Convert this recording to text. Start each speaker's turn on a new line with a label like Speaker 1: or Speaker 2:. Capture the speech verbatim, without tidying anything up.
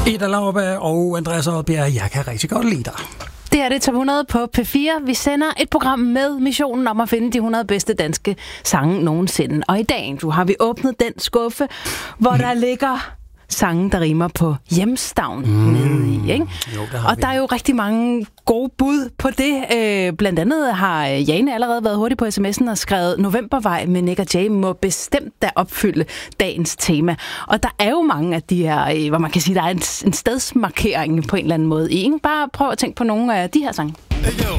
Speaker 1: Ida Lauerberg og Andreas Oddbjerg, jeg kan rigtig godt lide dig.
Speaker 2: Det er det Top hundrede på P fire. Vi sender et program med missionen om at finde de hundrede bedste danske sange nogensinde. Og i dag du, har vi åbnet den skuffe, hvor mm. der ligger sange, der rimer på hjemstavn mm. nede i. Ikke?
Speaker 1: Jo,
Speaker 2: og vi. Der er jo rigtig mange gode bud på det. Øh, blandt andet har Jane allerede været hurtig på sms'en og skrevet Novembervej med Nick og Jay må bestemt da opfylde dagens tema. Og der er jo mange af de her, hvor man kan sige, der er en, en stedsmarkering på en eller anden måde. I ikke bare prøv at tænke på nogle af de her sange.